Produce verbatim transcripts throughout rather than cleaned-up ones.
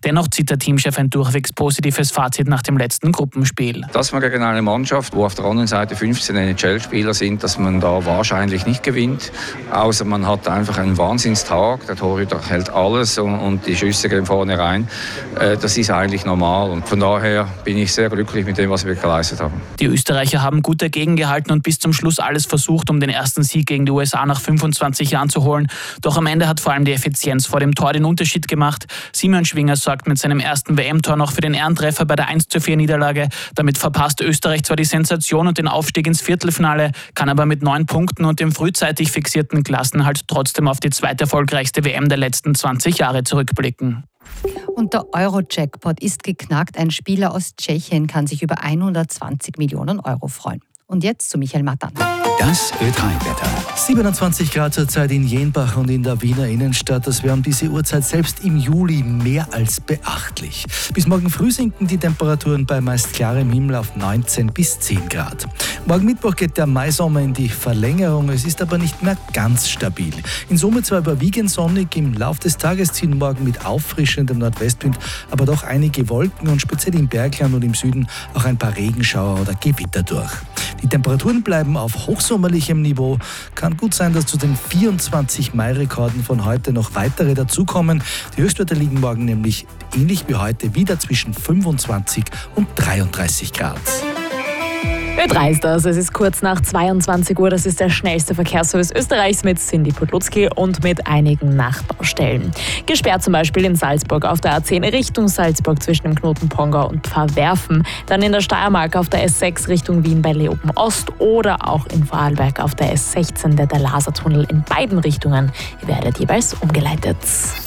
Dennoch zieht der Teamchef ein durchwegs positives Fazit nach dem letzten Gruppenspiel. Dass man gegen eine Mannschaft, wo auf der anderen Seite fünfzehn N H L-Spieler sind, dass man da wahrscheinlich nicht gewinnt. Außer man hat einfach einen Wahnsinnstag, der Torhüter hält alles und, und die Schüsse gehen vorne rein. Äh, das ist eigentlich normal und von daher bin ich sehr glücklich mit dem, was wir geleistet haben. Die Österreicher haben gut dagegen gehalten und bis zum Schluss alles versucht, um den ersten Sieg gegen die U S A nach fünfundzwanzig Jahren zu holen. Doch am Ende hat vor allem die Effizienz vor dem Tor den Unterschied gemacht. Simon Schwinger sorgt mit seinem ersten W M-Tor noch für den Ehrentreffer bei der eins zu vier Niederlage. Damit verpasst Österreich zwar die Sensation und den Aufstieg ins Viertelfinale, kann aber mit neun Punkten und dem frühzeitig fixierten Klassenhalt trotzdem auf die zweiterfolgreichste W M der letzten zwanzig Jahre zurückblicken. Und der Euro-Jackpot ist geknackt. Ein Spieler aus Tschechien kann sich über hundertzwanzig Millionen Euro freuen. Und jetzt zu Michael Matan. Das Ö drei Wetter. siebenundzwanzig Grad zurzeit in Jenbach und in der Wiener Innenstadt. Das wäre um diese Uhrzeit selbst im Juli mehr als beachtlich. Bis morgen früh sinken die Temperaturen bei meist klarem Himmel auf neunzehn bis zehn Grad. Morgen Mittwoch geht der Maisommer in die Verlängerung. Es ist aber nicht mehr ganz stabil. In Summe zwar überwiegend sonnig. Im Lauf des Tages ziehen morgen mit auffrischendem Nordwestwind aber doch einige Wolken und speziell im Bergland und im Süden auch ein paar Regenschauer oder Gewitter durch. Die Temperaturen bleiben auf hochsommerlichem Niveau. Kann gut sein, dass zu den vierundzwanzig Mai-Rekorden von heute noch weitere dazukommen. Die Höchstwerte liegen morgen nämlich ähnlich wie heute wieder zwischen fünfundzwanzig und dreiunddreißig Grad. Ö drei ist das. Es ist kurz nach zweiundzwanzig Uhr. Das ist der schnellste Verkehrsservice Österreichs mit Cindy Podlutzki und mit einigen Nachtbaustellen. Gesperrt zum Beispiel in Salzburg auf der A zehn Richtung Salzburg zwischen dem Knoten Pongau und Pfarrwerfen. Dann in der Steiermark auf der S sechs Richtung Wien bei Leoben Ost oder auch in Vorarlberg auf der S sechzehn, der, der Lasertunnel in beiden Richtungen. Ihr werdet jeweils umgeleitet.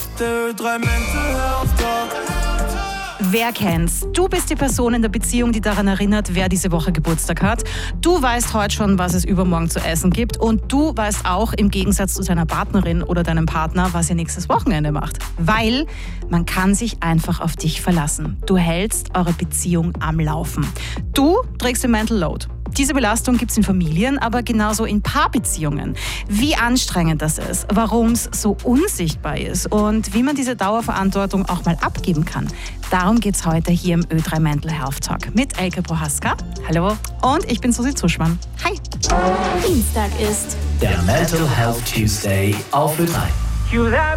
Wer kennt's? Du bist die Person in der Beziehung, die daran erinnert, wer diese Woche Geburtstag hat. Du weißt heute schon, was es übermorgen zu essen gibt. Und du weißt auch im Gegensatz zu deiner Partnerin oder deinem Partner, was ihr nächstes Wochenende macht. Weil man kann sich einfach auf dich verlassen. Du hältst eure Beziehung am Laufen. Du trägst den Mental Load. Diese Belastung gibt es in Familien, aber genauso in Paarbeziehungen. Wie anstrengend das ist, warum es so unsichtbar ist und wie man diese Dauerverantwortung auch mal abgeben kann. Darum geht es heute hier im Ö drei Mental Health Talk mit Elke Prohaska. Hallo. Und ich bin Susi Zuschmann. Hi. Dienstag ist der Mental Health Tuesday auf Ö drei.